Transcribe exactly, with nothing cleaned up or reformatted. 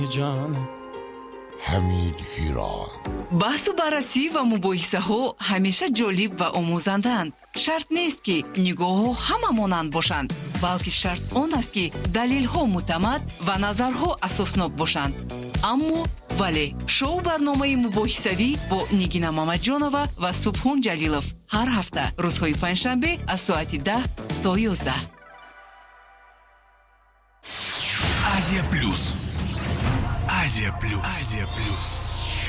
جان حمید هیراد. بحث و بررسی و مباحثه ها همیشه جالب و آموزندند. شرط نیست که نگاه ها همه مانند باشند، بلکه شرط آن است که دلیل ها معتمد و نظرها اساسناک باشند. اما ولی شو برنامه مباحثوی با نگینا مامدجانова و سبحان جلیلов هر هفته روزهای پنجشنبه از ساعت ده تا یازده. Азия Плюс. Азия Плюс. Азия Плюс.